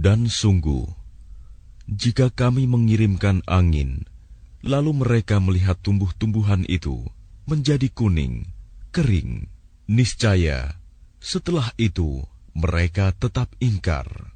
Dan sungguh, jika kami mengirimkan angin, lalu mereka melihat tumbuh-tumbuhan itu menjadi kuning, kering, niscaya setelah itu mereka tetap ingkar.